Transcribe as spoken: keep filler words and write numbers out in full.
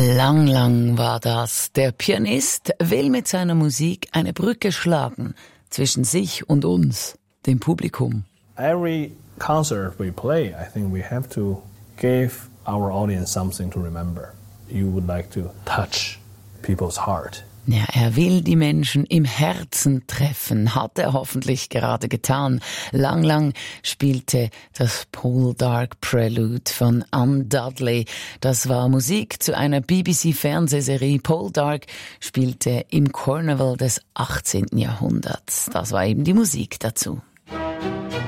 Lang, lang war das. Der Pianist will mit seiner Musik eine Brücke schlagen zwischen sich und uns, dem Publikum. Every concert we play, I think we have to give our audience something to remember. You would like to touch people's heart. Ja, er will die Menschen im Herzen treffen, hat er hoffentlich gerade getan. Lang, lang spielte das Poldark Prelude von Anne Dudley. Das war Musik zu einer B B C-Fernsehserie. Poldark spielte im Carnival des achtzehnten Jahrhunderts. Das war eben die Musik dazu.